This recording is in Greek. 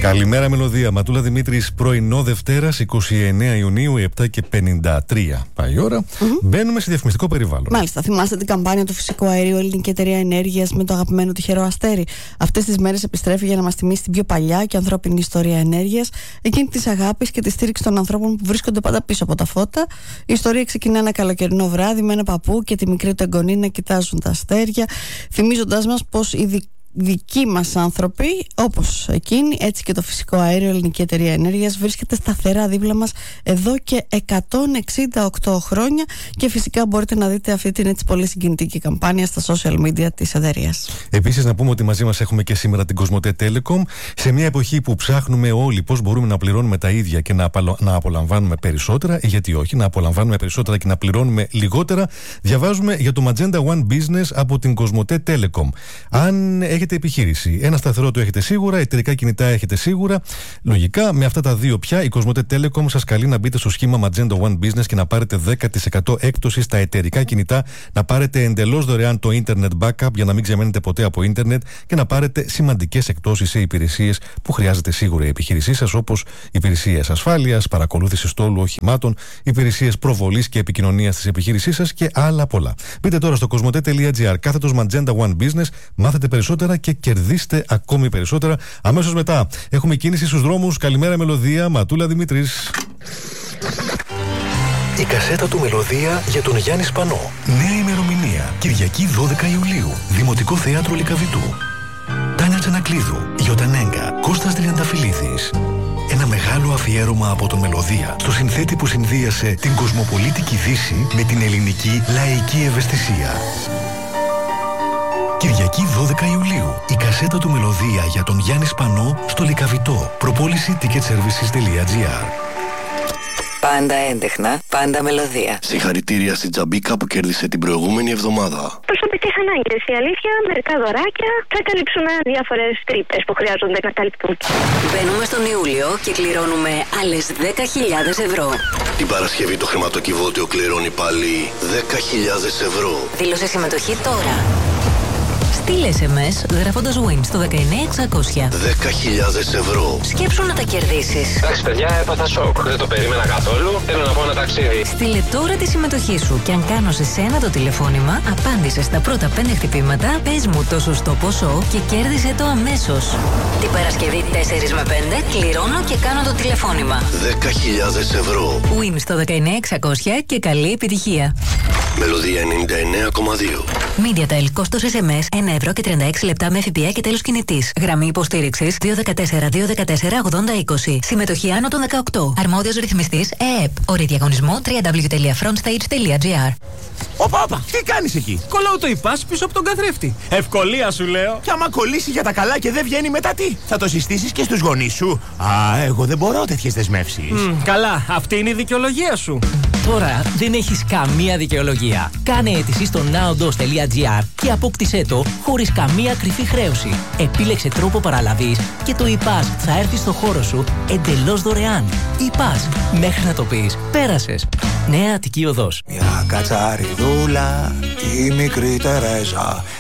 Καλημέρα μελωδία. Ματούλα Δημήτρης, πρωινό Δευτέρας, 29 Ιουνίου, 7:53 πάει η ώρα. Μπαίνουμε σε διαφημιστικό περιβάλλον. Μάλιστα, θυμάστε την καμπάνια του φυσικού αερίου Ελληνική Εταιρεία Ενέργειας με το αγαπημένο τυχερό αστέρι? Αυτές τις μέρες επιστρέφει για να μας θυμίσει την πιο παλιά και ανθρώπινη ιστορία ενέργειας, εκείνη της αγάπης και τη στήριξη των ανθρώπων που βρίσκονται πάντα πίσω από τα φώτα. Η ιστορία ξεκινά ένα καλοκαιρινό βράδυ με ένα παππού και τη μικρή του εγγονή να κοιτάζουν τα αστέρια, θυμίζοντας μας πως οι δικοί μας άνθρωποι, όπως εκείνοι, έτσι και το φυσικό αέριο Ελληνική Εταιρεία Ενέργειας βρίσκεται σταθερά δίπλα μας εδώ και 168 χρόνια και φυσικά μπορείτε να δείτε αυτή την έτσι πολύ συγκινητική καμπάνια στα social media της εταιρείας. Επίσης να πούμε ότι μαζί μας έχουμε και σήμερα την Κοσμοτέ Telecom. Σε μια εποχή που ψάχνουμε όλοι πώς μπορούμε να πληρώνουμε τα ίδια και να απολαμβάνουμε περισσότερα, γιατί όχι, να απολαμβάνουμε περισσότερα και να πληρώνουμε λιγότερα, διαβάζουμε για το Magenta One Business από την Κοσμοτέ Telecom. Αν έχετε επιχείρηση, ένα σταθερό το έχετε σίγουρα, εταιρικά κινητά έχετε σίγουρα. Λογικά, με αυτά τα δύο πια, η Κοσμοτέ Telecom σας καλεί να μπείτε στο σχήμα Magenta One Business και να πάρετε 10% έκπτωση στα εταιρικά κινητά, να πάρετε εντελώς δωρεάν το Internet Backup για να μην ξεμένετε ποτέ από Ίντερνετ και να πάρετε σημαντικές εκπτώσεις σε υπηρεσίες που χρειάζεται σίγουρα η επιχείρησή σας, όπως υπηρεσίες ασφάλειας, παρακολούθηση στόλου οχημάτων, υπηρεσίες προβολής και επικοινωνίας της επιχείρησής σας και άλλα πολλά. Μπείτε τώρα στο cosmote.gr κάθετος Magenta One Business, μάθετε περισσότερα και κερδίστε ακόμη περισσότερα. Αμέσως μετά έχουμε κίνηση στους δρόμους. Καλημέρα μελωδία, Ματούλα Δημήτρης. Η κασέτα του Μελωδία για τον Γιάννη Σπανό. Νέα ημερομηνία, Κυριακή 12 Ιουλίου, Δημοτικό Θέατρο Λυκαβητού. Τάνια Τσανακλείδου, Γιωτανέγκα, Κώστας Τριανταφυλλίδης. Ένα μεγάλο αφιέρωμα από τον Μελωδία στο συνθέτη που συνδύασε την κοσμοπολίτικη Δύση με την ελληνική λαϊκή ευαισθησία. Κυριακή 12 Ιουλίου. Η κασέτα του Μελωδία για τον Γιάννη Σπανό στο Λυκαβητό. Προπόληση ticketservices.gr. Πάντα έντεχνα, πάντα Μελωδία. Συγχαρητήρια στην Τζαμπίκα που κέρδισε την προηγούμενη εβδομάδα. Προσωπικές ανάγκες. Η αλήθεια, μερικά δωράκια θα καλύψουν διάφορες τρύπες που χρειάζονται να καλυπτούν. Μπαίνουμε στον Ιούλιο και κληρώνουμε άλλες 10.000 ευρώ. Την Παρασκευή το χρηματοκιβώτιο κληρώνει πάλι 10.000 ευρώ. Δήλωσε συμμετοχή τώρα. Στείλε SMS γράφοντας WIN στο 19600. 10.000 ευρώ. Σκέψου να τα κερδίσεις. Εντάξει, παιδιά, έπαθα σοκ. Δεν το περίμενα καθόλου. Θέλω να πω ένα ταξίδι. Στείλε τώρα τη συμμετοχή σου και αν κάνω σε σένα το τηλεφώνημα, απάντησε στα πρώτα 5 χτυπήματα, πες μου το σωστό ποσό και κέρδισε το αμέσως. Την Παρασκευή 4 με 5 κληρώνω και κάνω το τηλεφώνημα. 10.000 ευρώ. WIN στο 19600 και καλή επιτυχία. Μελωδία 99,2. MediaTel, κόστος SMS 1 ευρώ και 36 λεπτά με ΦΠΑ και τέλος κινητής. Γραμμή υποστήριξης 214-214-8020. Συμμετοχή άνω των 18. Αρμόδιος ρυθμιστής ΕΕΠ. Όροι διαγωνισμού www.frontstage.gr. Όπα, τι κάνεις εκεί? Κολλάω το ΙΠΑΣ πίσω από τον καθρέφτη. Ευκολία σου λέω. Και άμα κολλήσει για τα καλά και δεν βγαίνει μετά τι? Θα το συστήσεις και στους γονείς σου? Α, εγώ δεν μπορώ τέτοιες δεσμεύσεις. Καλά, αυτή είναι η δικαιολογία σου. Τώρα δεν έχεις καμία δικαιολογία. Κάνε αίτηση στο nowdos.gr και απόκτησέ το χωρίς καμία κρυφή χρέωση. Επίλεξε τρόπο παραλαβής και το ΙΠΑΣ θα έρθει στο χώρο σου εντελώς δωρεάν. ΙΠΑΣ, μέχρι να το πεις, πέρασες. Νέα Αττική Οδός. Μια κατσαριδούλα, η μικρή Τερέζα,